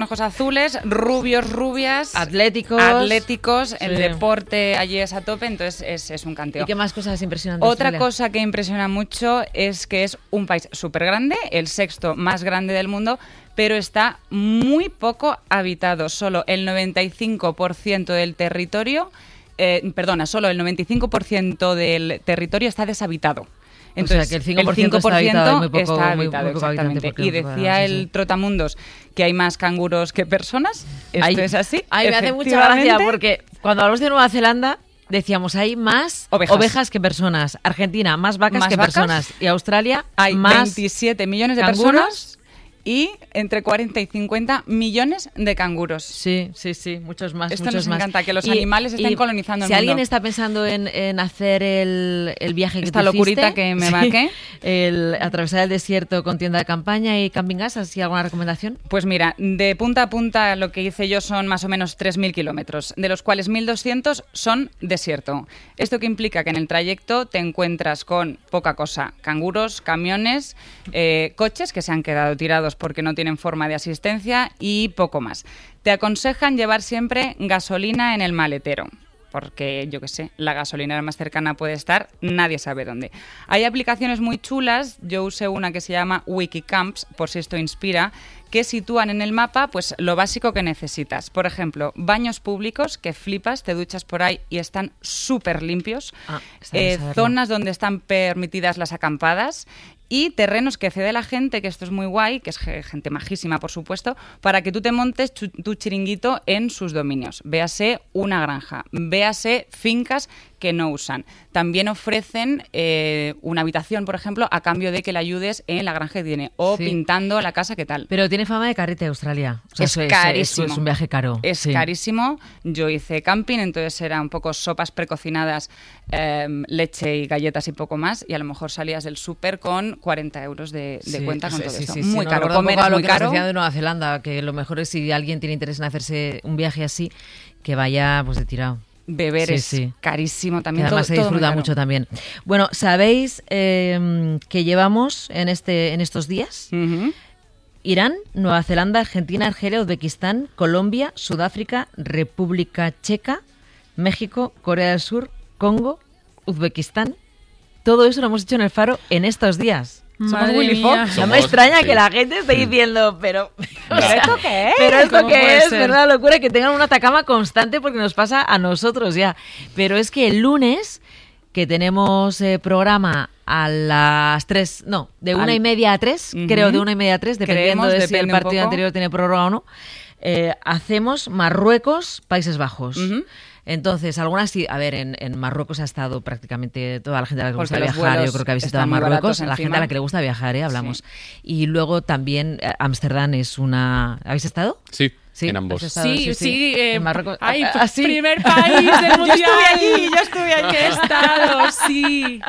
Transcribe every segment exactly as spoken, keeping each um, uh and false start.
ojos azules, rubios, rubias, atléticos, atléticos, sí. El deporte allí es a tope, entonces es, es un canteo. ¿Y qué más cosas impresionantes? Otra Australia? cosa que impresiona mucho es que es un país súper grande, el sexto más grande del mundo, pero está muy poco habitado. Solo el noventa y cinco por ciento del territorio, eh, perdona, solo el noventa y cinco por ciento del territorio está deshabitado. Entonces, o sea, que el cinco por ciento, el cinco por ciento está habitado, muy poco, está habitado, muy, muy poco exactamente. Y decía bueno, sí, el sí. Trotamundos que hay más canguros que personas. Esto Ay, es así. Ay, me hace mucha gracia porque cuando hablamos de Nueva Zelanda decíamos hay más ovejas, ovejas que personas. Argentina, más vacas más que vacas, personas. Y Australia, hay más veintisiete millones de canguros, personas. Y entre cuarenta y cincuenta millones de canguros. Sí, sí, sí, muchos más. Esto muchos nos más. encanta, que los y, animales estén y colonizando el si mundo. Si alguien está pensando en, en hacer el, el viaje que Esta tú locurita hiciste, que me sí, marqué, el atravesar el desierto con tienda de campaña y camping gas, ¿así alguna recomendación? Pues mira, de punta a punta lo que hice yo son más o menos tres mil kilómetros, de los cuales mil doscientos son desierto. Esto que implica que en el trayecto te encuentras con poca cosa, canguros, camiones, eh, coches que se han quedado tirados porque no tienen forma de asistencia y poco más. Te aconsejan llevar siempre gasolina en el maletero, porque, yo qué sé, la gasolinera más cercana puede estar, nadie sabe dónde. Hay aplicaciones muy chulas, yo usé una que se llama Wikicamps, por si esto inspira, que sitúan en el mapa pues lo básico que necesitas. Por ejemplo, baños públicos, que flipas, te duchas por ahí y están súper limpios. Ah, eh, zonas donde están permitidas las acampadas. Y terrenos que cede la gente, que esto es muy guay, que es gente majísima, por supuesto, para que tú te montes tu, tu chiringuito en sus dominios. Véase una granja, véase fincas que no usan. También ofrecen eh, una habitación, por ejemplo, a cambio de que le ayudes en la granja que tiene, o sí. pintando la casa que tal. Pero tiene fama de carrete Australia. O sea, es eso carísimo. Es, es un viaje caro. Es sí. carísimo. Yo hice camping, entonces era un poco sopas precocinadas, eh, leche y galletas y poco más, y a lo mejor salías del súper con cuarenta euros de, de sí, cuenta con sí, todo sí, eso. Sí, muy sí, caro. No, Comer es muy caro. De Nueva Zelanda, que lo mejor es si alguien tiene interés en hacerse un viaje así, que vaya pues de tirado. Beber sí, es sí. carísimo también. Que además todo, se disfruta todo mucho también. Bueno, ¿sabéis eh, que llevamos en este en estos días? Uh-huh. Irán, Nueva Zelanda, Argentina, Argelia, Uzbekistán, Colombia, Sudáfrica, República Checa, México, Corea del Sur, Congo, Uzbekistán. Todo eso lo hemos hecho en el Faro en estos días. Somos Willy Fox. No me extraña sí. que la gente esté diciendo, pero... ¿Pero esto qué es? Pero esto qué es, ser? ¿verdad? Locura que tengan una Atacama constante porque nos pasa a nosotros ya. Pero es que el lunes, que tenemos eh, programa a las tres, no, de una Al... y media a tres, uh-huh. creo, de una y media a tres, dependiendo Creemos, de si el partido anterior tiene prórroga o no, eh, hacemos Marruecos, Países Bajos. Uh-huh. Entonces, algunas sí, a ver, en, en Marruecos ha estado prácticamente toda la gente a la que le gusta viajar, yo creo que ha visitado Marruecos, la gente a la que le gusta viajar, ¿eh? Hablamos. Sí. Y luego también eh, Ámsterdam es una... ¿Habéis estado? Sí. Sí, en ambos. Sí, sí, sí eh, en Marruecos. Ay, ah, sí. primer país del mundial. Yo estuve allí, yo estuve allí. ¿Qué estado? Sí.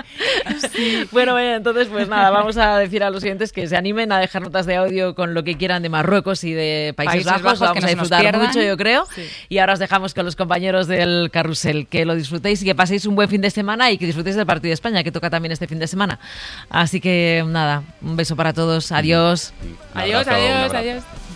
sí. Bueno, bueno, entonces pues nada, vamos a decir a los oyentes que se animen a dejar notas de audio con lo que quieran de Marruecos y de Países, Países Bajos. Bajos, vamos que a disfrutar mucho, yo creo. Sí. Y ahora os dejamos con los compañeros del Carrusel. Que lo disfrutéis y que paséis un buen fin de semana y que disfrutéis del partido de España, que toca también este fin de semana. Así que nada, un beso para todos. Adiós. Adiós, adiós, adiós.